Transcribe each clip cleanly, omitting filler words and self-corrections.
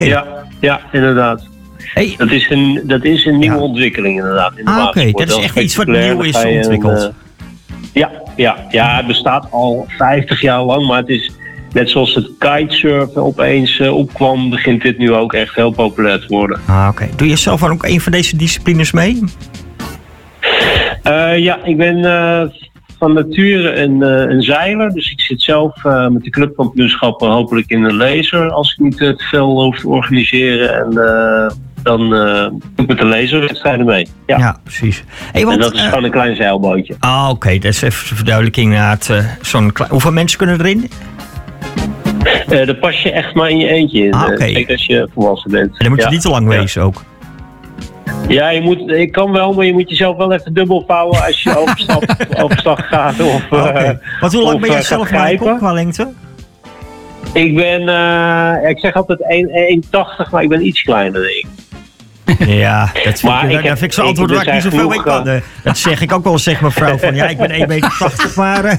Ja, inderdaad. Hey. Dat is een nieuwe ontwikkeling inderdaad. In de Oké, dat is echt iets wat nieuw is ontwikkeld. Ja, het bestaat al 50 jaar lang, maar het is net zoals het kitesurfen opeens opkwam, begint dit nu ook echt heel populair te worden. Oké. Doe je zelf ook een van deze disciplines mee? Ja, ik ben van nature een zeiler, dus ik zit zelf met de clubkampioenschappen hopelijk in de laser als ik niet te veel hoef te organiseren. En dan doe ik met de laserwedstrijden mee. Ja, precies. Hey, want, en dat is gewoon een klein zeilbootje. Oké, dat is even verduidelijking. Hoeveel mensen kunnen erin? Daar pas je echt maar in je eentje in. Zeker als je volwassen bent. En dan moet je niet te lang wezen ook. Ja, ik kan wel, maar je moet jezelf wel even dubbel vouwen als je overstag gaat. Want hoe lang ben jij zelf, Michael, qua lengte? Ik ben, ik zeg altijd 1,80, maar ik ben iets kleiner, denk ik. Ja, dat vind ik zo'n antwoord waar ik niet zoveel mee kan. Dat zeg ik ook wel, zeg mevrouw, van ja, ik ben 1,80 meter, maar...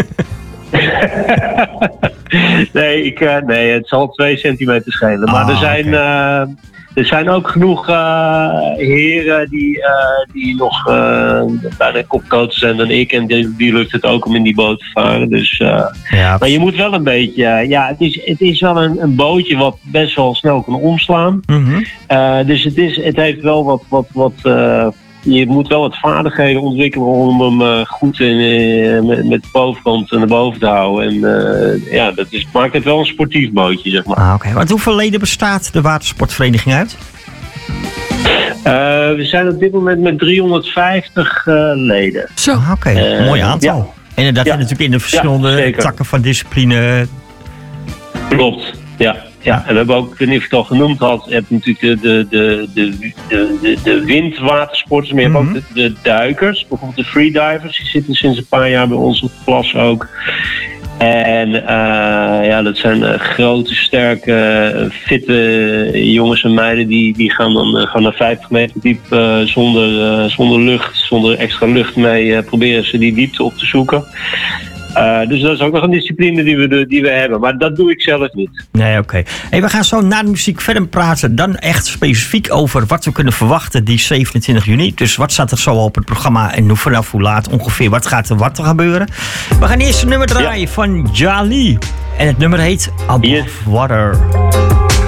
Nee, het zal 2 centimeter schelen. Maar er zijn ook genoeg heren die nog bijna kopcoach zijn dan ik. En die lukt het ook om in die boot te varen. Dus, maar je moet wel een beetje... het is wel een bootje wat best wel snel kan omslaan. Mm-hmm. Dus het heeft wel wat je moet wel wat vaardigheden ontwikkelen om hem goed met de bovenkant naar boven te houden. En maakt het wel een sportief bootje, zeg maar. Oké. Want hoeveel leden bestaat de watersportvereniging uit? We zijn op dit moment met 350 leden. Zo, oké. Mooi aantal. Ja. En inderdaad natuurlijk in de verschillende takken van discipline. Klopt, ja. Ja, en we hebben ook, ik weet niet of ik het al genoemd had, je hebt natuurlijk de windwatersporters, maar je hebt ook de duikers, bijvoorbeeld de freedivers, die zitten sinds een paar jaar bij ons op de plas ook. En dat zijn grote, sterke, fitte jongens en meiden die gaan dan gaan naar 50 meter diep zonder lucht, zonder extra lucht mee proberen ze die diepte op te zoeken. Dus dat is ook nog een discipline die we hebben. Maar dat doe ik zelf niet. Nee, oké. Hey, we gaan zo na de muziek verder praten. Dan echt specifiek over wat we kunnen verwachten die 27 juni. Dus wat staat er zo op het programma en vanaf hoe laat ongeveer wat gaat er gebeuren. We gaan eerst een nummer draaien van Jali. En het nummer heet Above Water.